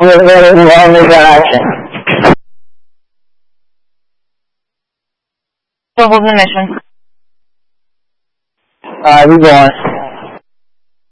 We're long interaction. So hold the mission. Alright, we're going.